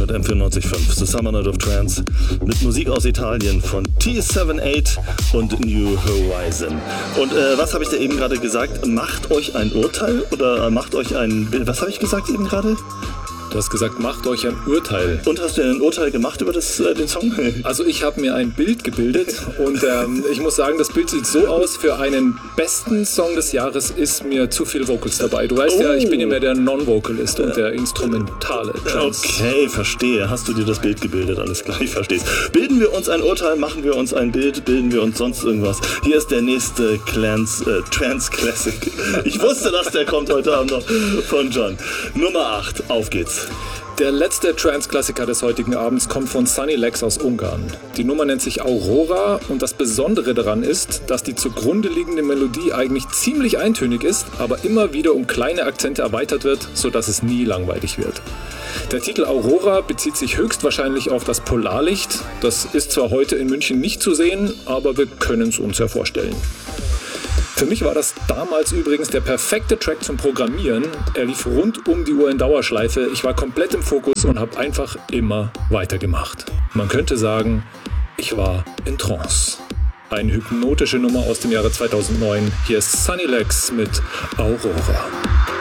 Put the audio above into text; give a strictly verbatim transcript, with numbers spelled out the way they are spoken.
mit M vierundneunzig Komma fünf, The Summer Night of Trance, mit Musik aus Italien von T acht und New Horizon. Und äh, was habe ich da eben gerade gesagt? Macht euch ein Urteil oder macht euch ein Bild? Was habe ich gesagt eben gerade? Du hast gesagt, macht euch ein Urteil. Und hast du ein Urteil gemacht über das, äh, den Song? Also ich habe mir ein Bild gebildet und ähm, ich muss sagen, das Bild sieht so aus, für einen besten Song des Jahres ist mir zu viel Vocals dabei. Du weißt oh. ja, ich bin ja mehr der Non-Vocalist und der instrumentale Trance. Okay, verstehe. Hast du dir das Bild gebildet? Alles klar, ich verstehe es. Bilden wir uns ein Urteil, machen wir uns ein Bild, bilden wir uns sonst irgendwas. Hier ist der nächste Clans, äh, Trance Classic. Ich wusste, dass der kommt heute Abend noch von John. Nummer acht, auf geht's. Der letzte Trance-Klassiker des heutigen Abends kommt von Sunny Lex aus Ungarn. Die Nummer nennt sich Aurora und das Besondere daran ist, dass die zugrunde liegende Melodie eigentlich ziemlich eintönig ist, aber immer wieder um kleine Akzente erweitert wird, sodass es nie langweilig wird. Der Titel Aurora bezieht sich höchstwahrscheinlich auf das Polarlicht. Das ist zwar heute in München nicht zu sehen, aber wir können es uns ja vorstellen. Für mich war das damals übrigens der perfekte Track zum Programmieren. Er lief rund um die Uhr in Dauerschleife. Ich war komplett im Fokus und habe einfach immer weitergemacht. Man könnte sagen, ich war in Trance. Eine hypnotische Nummer aus dem Jahre zweitausendneun. Hier ist Sunny Lex mit Aurora.